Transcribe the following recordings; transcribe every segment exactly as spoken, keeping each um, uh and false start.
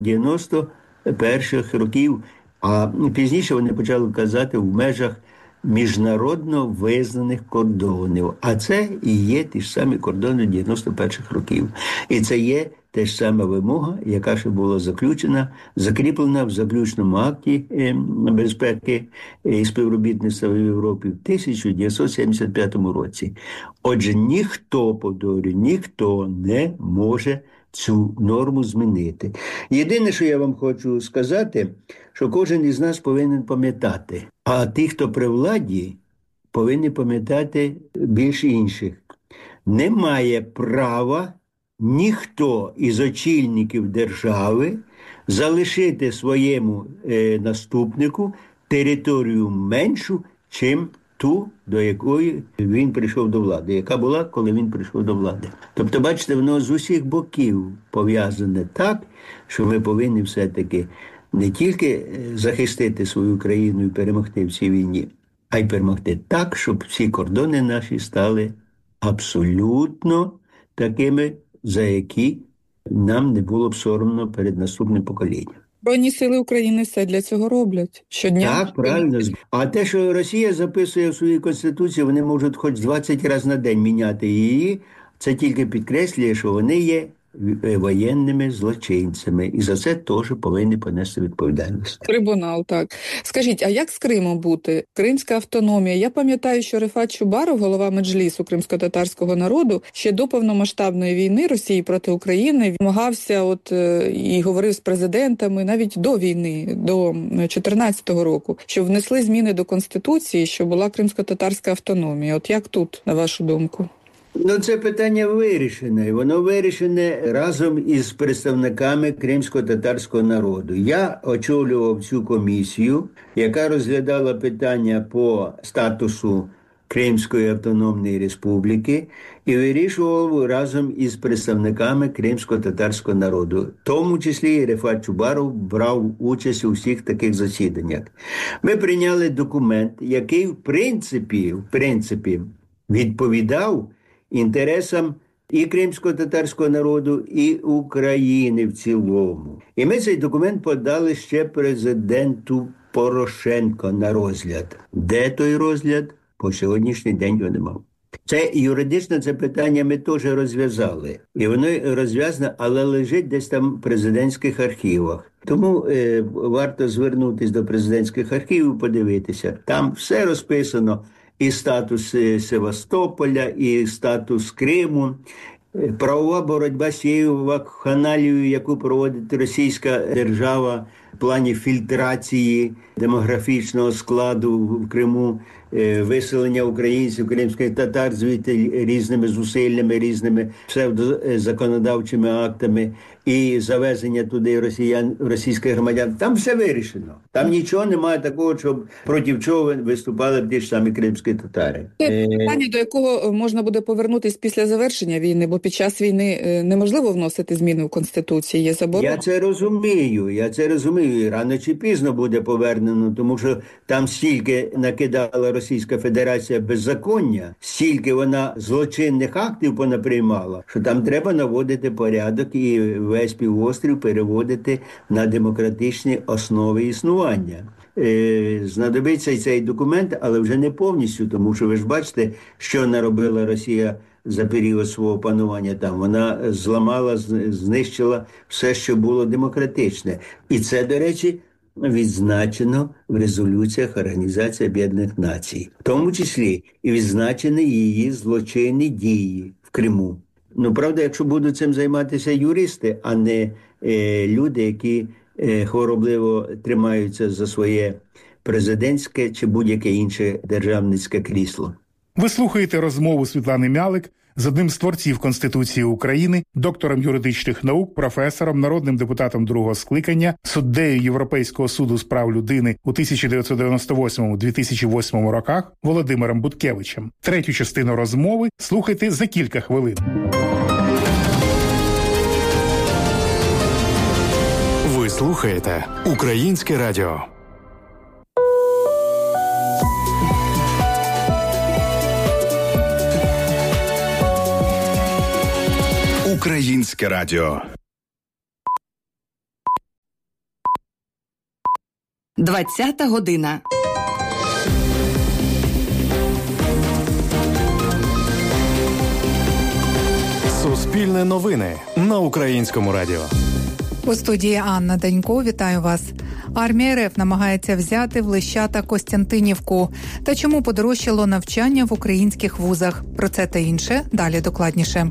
дев'яносто перших років, а пізніше вони почали казати в межах міжнародно визнаних кордонів. А це і є ті ж самі кордони дев'яносто перших років. І це є те ж сама вимога, яка ще була заключена, закріплена в заключному акті безпеки і співробітництва в Європі в тисяча дев'ятсот сімдесят п'ятому році. Отже, ніхто, повторюю, ніхто не може цю норму змінити. Єдине, що я вам хочу сказати, що кожен із нас повинен пам'ятати, а ті, хто при владі, повинні пам'ятати більш інших. Немає права ніхто із очільників держави залишити своєму е, наступнику територію меншу, чим ту, до якої він прийшов до влади, яка була, коли він прийшов до влади. Тобто, бачите, воно з усіх боків пов'язане так, що ми повинні все-таки не тільки захистити свою країну і перемогти в цій війні, а й перемогти так, щоб всі кордони наші стали абсолютно такими, за які нам не було б соромно перед наступним поколінням. Збройні сили України все для цього роблять щодня. Так, правильно. А те, що Росія записує в своїй Конституції, вони можуть хоч двадцять разів на день міняти її, це тільки підкреслює, що вони є воєнними злочинцями. І за це теж повинні понести відповідальність. Трибунал, так. Скажіть, а як з Кримом бути? Кримська автономія. Я пам'ятаю, що Рефат Чубаров, голова Меджлісу кримсько-татарського народу, ще до повномасштабної війни Росії проти України вимагався от і говорив з президентами навіть до війни, до чотирнадцятого року, щоб внесли зміни до Конституції, що була кримсько-татарська автономія. От як тут, на вашу думку? Ну, це питання вирішене, і воно вирішене разом із представниками кримсько-татарського народу. Я очолював цю комісію, яка розглядала питання по статусу Кримської автономної республіки і вирішував разом із представниками кримсько-татарського народу. В тому числі і Рефат Чубаров брав участь у всіх таких засіданнях. Ми прийняли документ, який в принципі, в принципі відповідав інтересам і кримсько-татарського народу, і України в цілому. І ми цей документ подали ще президенту Порошенко на розгляд. Де той розгляд? По сьогоднішній день його немає. Це юридично це питання ми теж розв'язали. І воно розв'язане, але лежить десь там в президентських архівах. Тому е, варто звернутися до президентських архівів, подивитися. Там все розписано. І статус Севастополя, і статус Криму, правова боротьба з цією вакханалією, яку проводить російська держава в плані фільтрації демографічного складу в Криму, виселення українців, кримських татар звідти різними зусиллями, різними псевдозаконодавчими актами і завезення туди росіян, російських громадян. Там все вирішено. Там нічого немає такого, щоб проти чого виступали б ті ж самі кримські татари. Це питання, до якого можна буде повернутися після завершення війни, бо під час війни неможливо вносити зміни в Конституції, є заборона. Я це розумію, я це розумію. Рано чи пізно буде повернено, тому що там стільки накидала Російська Федерація беззаконня, стільки вона злочинних актів понаприймала, що там треба наводити порядок і весь півострів переводити на демократичні основи існування. Е, знадобиться й цей документ, але вже не повністю, тому що ви ж бачите, що наробила Росія за період свого панування там. Вона зламала, знищила все, що було демократичне. І це, до речі, відзначено в резолюціях Організації Об'єднаних Націй. В тому числі і відзначені її злочинні дії в Криму. Ну, правда, якщо будуть цим займатися юристи, а не е, люди, які е, хворобливо тримаються за своє президентське чи будь-яке інше державницьке крісло. Ви слухаєте розмову Світлани Мялик з одним з творців Конституції України, доктором юридичних наук, професором, народним депутатом другого скликання, суддею Європейського суду з прав людини у тисяча дев'ятсот дев'яносто восьмому - дві тисячі восьмому роках Володимиром Буткевичем. Третю частину розмови слухайте за кілька хвилин. Ви слухаєте Українське радіо. Українське радіо. двадцята година. Суспільне новини на Українському радіо. У студії Анна Данько. Вітаю вас. Армія РФ намагається взяти в Лещата Костянтинівку. Та чому подорожчало навчання в українських вузах? Про це та інше далі докладніше.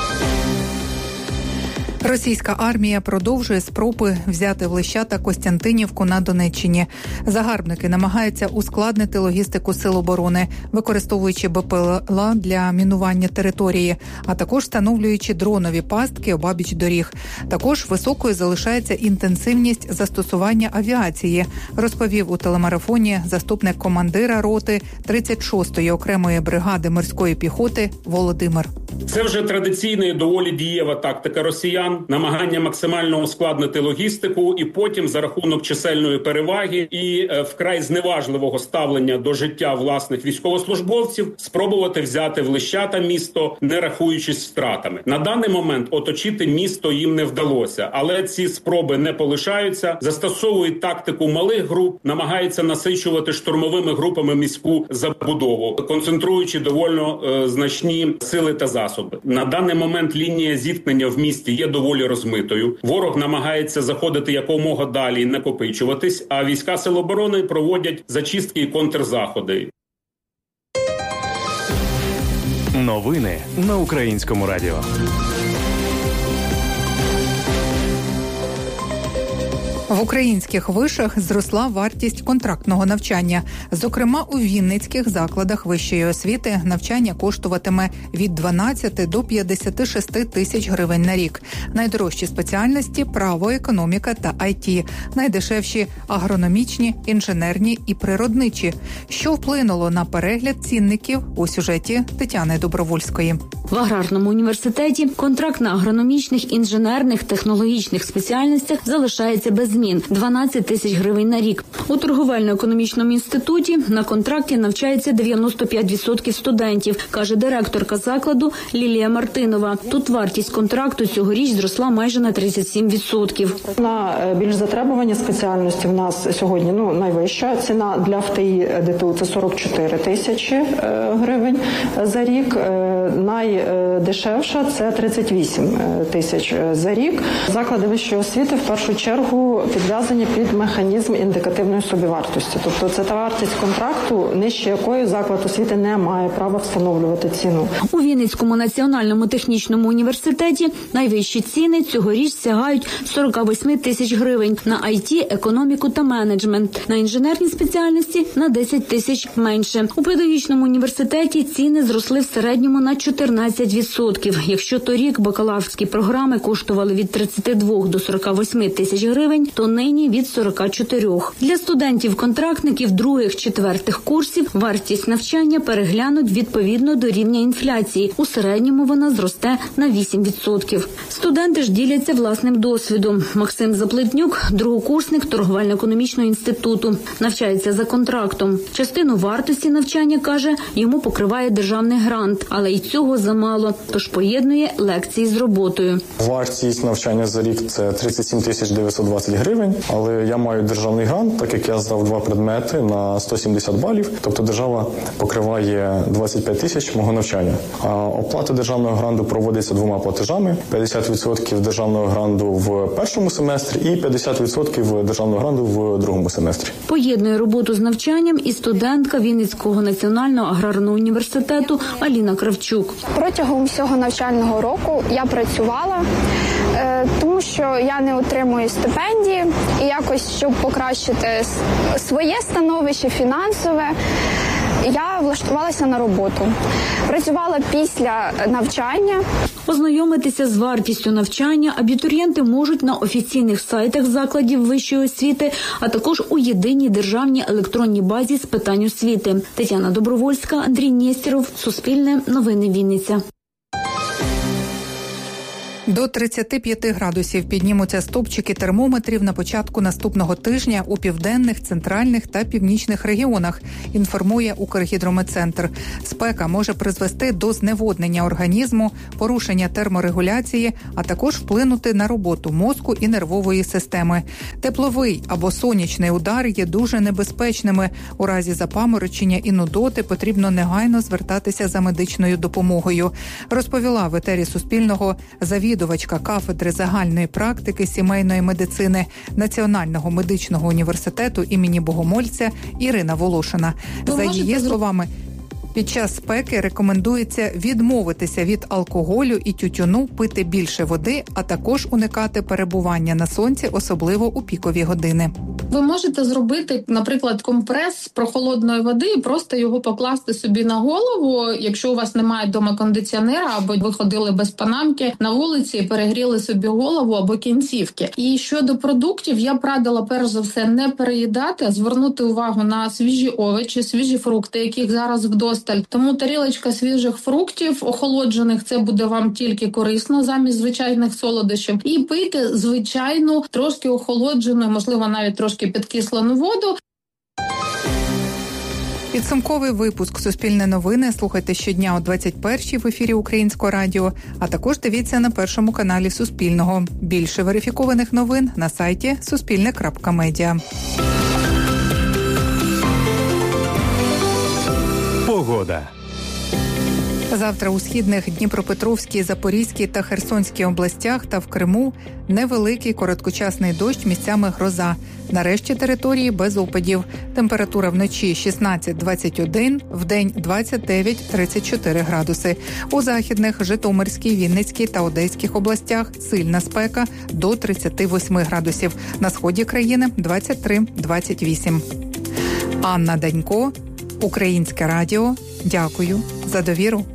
Російська армія продовжує спроби взяти в Лещата Костянтинівку на Донеччині. Загарбники намагаються ускладнити логістику сил оборони, використовуючи БПЛА для мінування території, а також встановлюючи дронові пастки обабіч доріг. Також високою залишається інтенсивність застосування авіації, розповів у телемарафоні заступник командира роти тридцять шостої окремої бригади морської піхоти Володимир. Це вже традиційна і доволі дієва тактика росіян, намагання максимально ускладнити логістику і потім за рахунок чисельної переваги і е, вкрай зневажливого ставлення до життя власних військовослужбовців спробувати взяти в Лещата місто, не рахуючись втратами. На даний момент оточити місто їм не вдалося, але ці спроби не полишаються, застосовують тактику малих груп, намагаються насичувати штурмовими групами міську забудову, концентруючи доволі е, значні сили та засоби. На даний момент лінія зіткнення в місті є доволі розмитою. Ворог намагається заходити якомога далі і накопичуватись, а війська Сил оборони проводять зачистки і контрзаходи. Новини на Українському радіо. В українських вишах зросла вартість контрактного навчання. Зокрема, у вінницьких закладах вищої освіти навчання коштуватиме від дванадцяти до п'ятдесяти шести тисяч гривень на рік. Найдорожчі спеціальності – право, економіка та ай ті. Найдешевші – агрономічні, інженерні і природничі. Що вплинуло на перегляд цінників у сюжеті Тетяни Добровольської. В аграрному університеті контракт на агрономічних, інженерних, технологічних спеціальностях залишається без змін – дванадцять тисяч гривень на рік. У торговельно-економічному інституті на контракті навчається дев'яносто п'ять відсотків студентів, каже директорка закладу Лілія Мартинова. Тут вартість контракту цьогоріч зросла майже на тридцять сім відсотків. На більш затребувані спеціальності в нас сьогодні ну, найвища ціна для еф те і ді те у – це сорок чотири тисячі гривень за рік. Найдешевша – це тридцять вісім тисяч за рік. Заклади вищої освіти в першу чергу підв'язані під механізм індикативної собівартості. Тобто це та вартість контракту, нижче якої заклад освіти не має права встановлювати ціну. У Вінницькому національному технічному університеті найвищі ціни цьогоріч сягають сорок вісім тисяч гривень. На ай ті, економіку та менеджмент. На інженерні спеціальності на десять тисяч менше. У педагогічному університеті ціни зросли в середньому на чотирнадцять відсотків. Якщо торік бакалаврські програми коштували від тридцяти двох до сорока восьми тисяч гривень, то нині від сорока чотирьох. Для студентів-контрактників других-четвертих курсів вартість навчання переглянуть відповідно до рівня інфляції. У середньому вона зросте на вісім відсотків. Студенти ж діляться власним досвідом. Максим Заплетнюк – другокурсник торговельно-економічного інституту. Навчається за контрактом. Частину вартості навчання, каже, йому покриває державний грант, але й цього замало, тож поєднує лекції з роботою. Вартість навчання за рік – це тридцять сім тисяч дев'ятсот двадцять гривень, але я маю державний грант, так як я здав два предмети на сто сімдесят балів, тобто держава покриває двадцять п'ять тисяч мого навчання. А оплата державного гранту проводиться двома платежами – п'ятдесят відсотків державного гранту в першому семестрі і п'ятдесят відсотків державного гранту в другому семестрі. Поєднує роботу з навчанням і студентка Вінницького національного аграрного університету Аліна Кравчук. Протягом всього навчального року я працювала, тому що я не отримую стипендії і якось, щоб покращити своє становище фінансове, я влаштувалася на роботу. Працювала після навчання. Ознайомитися з вартістю навчання абітурієнти можуть на офіційних сайтах закладів вищої освіти, а також у єдиній державній електронній базі з питань освіти. Тетяна Добровольська, Андрій Нєстєров, Суспільне, Новини Вінниця. До тридцяти п'яти градусів піднімуться стопчики термометрів на початку наступного тижня у південних, центральних та північних регіонах, інформує Укргідрометцентр. Спека може призвести до зневоднення організму, порушення терморегуляції, а також вплинути на роботу мозку і нервової системи. Тепловий або сонячний удар є дуже небезпечними. У разі запаморочення і нудоти потрібно негайно звертатися за медичною допомогою, розповіла в етері Суспільного завідувачка кафедри загальної практики сімейної медицини Національного медичного університету імені Богомольця Ірина Волошина. Ви За її словами, під час спеки рекомендується відмовитися від алкоголю і тютюну, пити більше води, а також уникати перебування на сонці, особливо у пікові години. Ви можете зробити, наприклад, компрес з прохолодної води і просто його покласти собі на голову, якщо у вас немає вдома кондиціонера, або ви ходили без панамки на вулиці і перегріли собі голову або кінцівки. І щодо продуктів, я б радила перш за все не переїдати, а звернути увагу на свіжі овочі, свіжі фрукти, яких зараз вдосталь. Тому тарілочка свіжих фруктів, охолоджених, це буде вам тільки корисно замість звичайних солодощів. І пийте звичайну, трошки охолоджену, можливо, навіть трошки підкислену воду. Підсумковий випуск «Суспільне новини» слухайте щодня о двадцять першій в ефірі Українського радіо, а також дивіться на першому каналі Суспільного. Більше верифікованих новин на сайті суспільне крапка медіа. Погода. Завтра у східних Дніпропетровській, Запорізькій та Херсонській областях та в Криму невеликий короткочасний дощ, місцями гроза. Нарешті території без опадів. Температура вночі шістнадцять - двадцять один, вдень двадцять дев'ять - тридцять чотири градуси. У західних Житомирській, Вінницькій та Одеських областях сильна спека до тридцять восьми градусів. На сході країни двадцять три - двадцять вісім. Анна Данько, Українське радіо. Дякую за довіру.